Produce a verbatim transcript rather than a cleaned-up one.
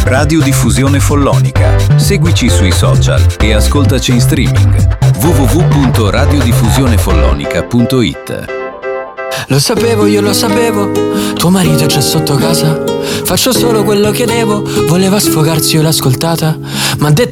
Radiodiffusione Follonica. Seguici sui social e ascoltaci in streaming. w w w punto radiodiffusionefollonica punto i t. Lo sapevo, io lo sapevo, tuo marito c'è sotto casa. Faccio solo quello che devo, voleva sfogarsi, io l'ho ascoltata. M'ha detto